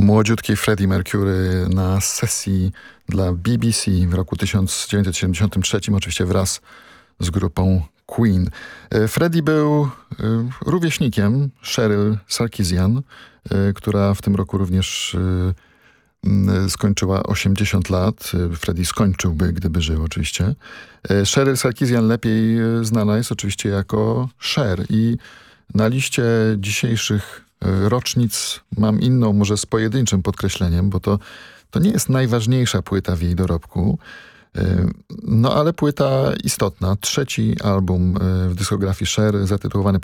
młodziutkiej Freddie Mercury na sesji dla BBC w roku 1973, oczywiście wraz z grupą Queen. Freddie był rówieśnikiem Cheryl Sarkisian, która w tym roku również skończyła 80 lat. Freddie skończyłby, gdyby żył oczywiście. Cheryl Sarkisian lepiej znana jest oczywiście jako Cher i na liście dzisiejszych rocznic mam inną, może z pojedynczym podkreśleniem, bo to nie jest najważniejsza płyta w jej dorobku, no ale płyta istotna. 3. album w dyskografii Cher, zatytułowany